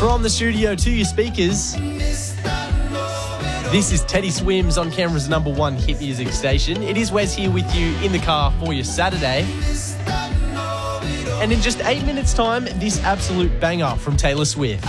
From the studio to your speakers, this is Teddy Swims on Canberra's #1 hit music station. It is Wes here with you in the car for your Saturday. And in just 8 minutes' time, this absolute banger from Taylor Swift.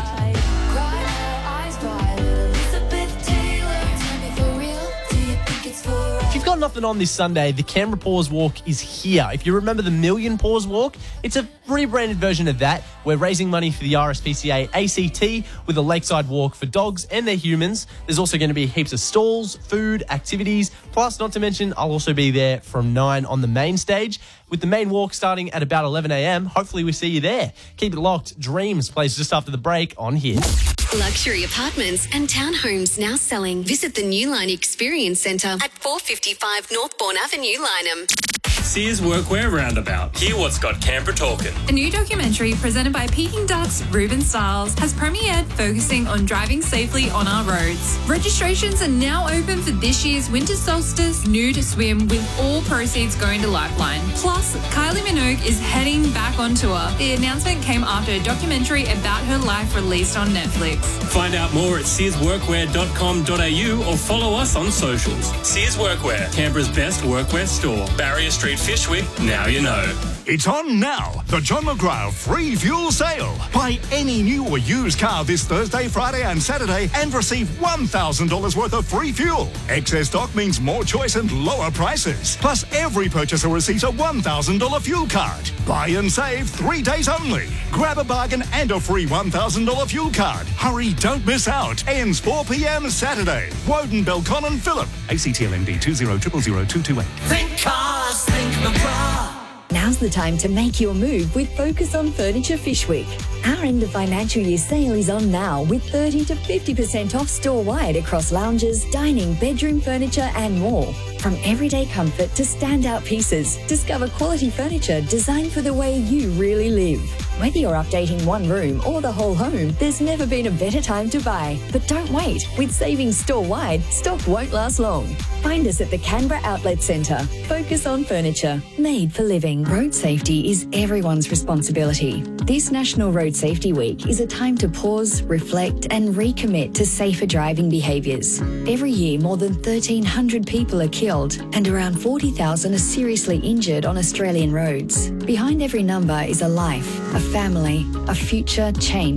If you've got nothing on this Sunday, the Canberra Paws Walk is here. If you remember the Million Paws Walk, it's a rebranded version of that. We're raising money for the RSPCA ACT with a lakeside walk for dogs and their humans. There's also going to be heaps of stalls, food, activities, plus, not to mention, I'll also be there from 9 on the main stage, with the main walk starting at about 11 a.m. Hopefully we see you there. Keep it locked. Dreams plays just after the break on here. Luxury apartments and townhomes now selling. Visit the Newline Experience Centre at 455 Northbourne Avenue, Lyneham. Sears Workwear Roundabout. Hear what's got Canberra talking. A new documentary presented by Peking Duck's Ruben Stiles has premiered, focusing on driving safely on our roads. Registrations are now open for this year's Winter Solstice Nude Swim, with all proceeds going to Lifeline. Plus, Kylie Minogue is heading back on tour. The announcement came after a documentary about her life released on Netflix. Find out more at searsworkwear.com.au or follow us on socials. Sears Workwear, Canberra's best workwear store. Barrier Street, Fishwick, now you know. It's on now. The John McGrath free fuel sale. Buy any new or used car this Thursday, Friday and Saturday and receive $1,000 worth of free fuel. Excess stock means more choice and lower prices. Plus, every purchaser receives a $1,000 fuel card. Buy and save 3 days only. Grab a bargain and a free $1,000 fuel card. Hurry, don't miss out. Ends 4 p.m. Saturday. Woden, Belcon and Phillip. ACTLND 2000228. Think cars, think McGrath. Now's the time to make your move with Focus on Furniture Fishwick. Our end of financial year sale is on now, with 30 to 50% off store-wide across lounges, dining, bedroom furniture and more. From everyday comfort to standout pieces, discover quality furniture designed for the way you really live. Whether you're updating one room or the whole home, there's never been a better time to buy. But don't wait. With savings store-wide, stock won't last long. Find us at the Canberra Outlet Centre. Focus on Furniture, made for living. Road safety is everyone's responsibility. This National Road Safety Week is a time to pause, reflect and recommit to safer driving behaviours. Every year, more than 1,300 people are killed and around 40,000 are seriously injured on Australian roads. Behind every number is a life, a family, a future change.